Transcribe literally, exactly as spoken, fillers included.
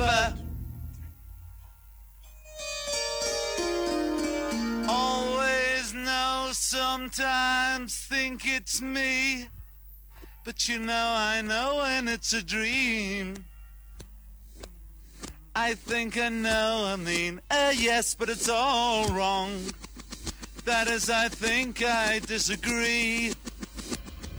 forever. Always know, sometimes think it's me, but you know I know when it's a dream. I think I know, I mean, uh, yes, but it's all wrong. That is, I think I disagree.